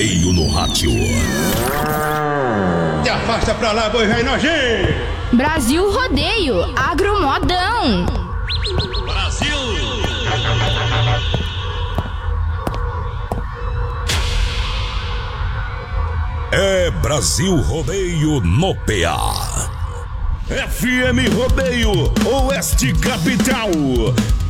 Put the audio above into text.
Rodeio no rádio. Se afasta pra lá, boi velho nojento. Brasil Rodeio, agromodão. Brasil! É Brasil Rodeio no PA. FM Rodeio Oeste Capital.